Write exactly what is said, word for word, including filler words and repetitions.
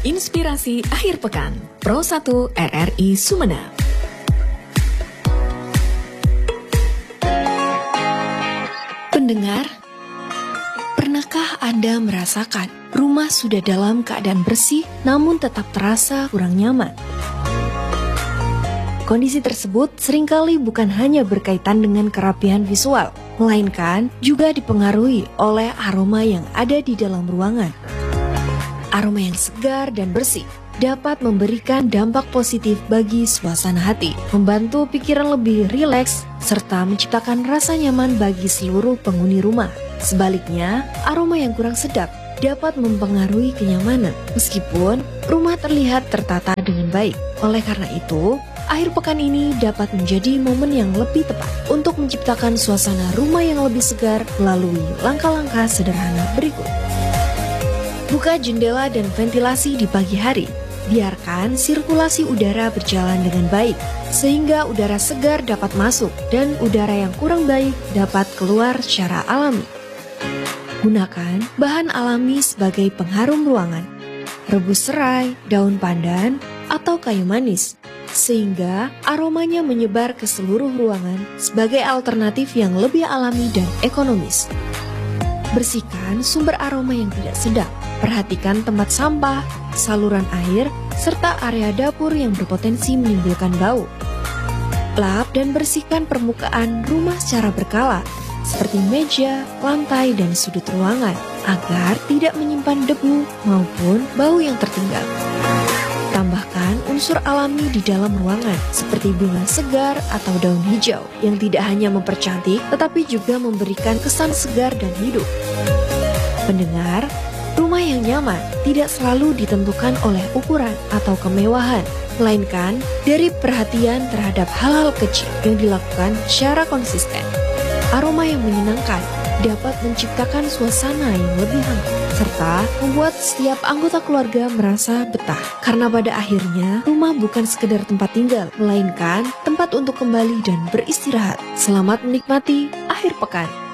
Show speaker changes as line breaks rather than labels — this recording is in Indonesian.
Inspirasi Akhir Pekan, Pro satu R R I Sumeneb. Pendengar, pernahkah Anda merasakan rumah sudah dalam keadaan bersih namun tetap terasa kurang nyaman? Kondisi tersebut seringkali bukan hanya berkaitan dengan kerapihan visual, melainkan juga dipengaruhi oleh aroma yang ada di dalam ruangan. Aroma yang segar dan bersih dapat memberikan dampak positif bagi suasana hati, membantu pikiran lebih rileks, serta menciptakan rasa nyaman bagi seluruh penghuni rumah. Sebaliknya, aroma yang kurang sedap dapat mempengaruhi kenyamanan, meskipun rumah terlihat tertata dengan baik. Oleh karena itu, akhir pekan ini dapat menjadi momen yang lebih tepat untuk menciptakan suasana rumah yang lebih segar melalui langkah-langkah sederhana berikut. Buka jendela dan ventilasi di pagi hari. Biarkan sirkulasi udara berjalan dengan baik, sehingga udara segar dapat masuk dan udara yang kurang baik dapat keluar secara alami. Gunakan bahan alami sebagai pengharum ruangan. Rebus serai, daun pandan, atau kayu manis, sehingga aromanya menyebar ke seluruh ruangan sebagai alternatif yang lebih alami dan ekonomis. Bersihkan sumber aroma yang tidak sedap. Perhatikan tempat sampah, saluran air, serta area dapur yang berpotensi menimbulkan bau. Lap dan bersihkan permukaan rumah secara berkala, seperti meja, lantai, dan sudut ruangan, agar tidak menyimpan debu maupun bau yang tertinggal. Tambahkan unsur alami di dalam ruangan, seperti bunga segar atau daun hijau, yang tidak hanya mempercantik, tetapi juga memberikan kesan segar dan hidup. Pendengar, rumah yang nyaman tidak selalu ditentukan oleh ukuran atau kemewahan, melainkan dari perhatian terhadap hal-hal kecil yang dilakukan secara konsisten. Aroma yang menyenangkan dapat menciptakan suasana yang lebih hangat, serta membuat setiap anggota keluarga merasa betah. Karena pada akhirnya, rumah bukan sekedar tempat tinggal, melainkan tempat untuk kembali dan beristirahat. Selamat menikmati akhir pekan.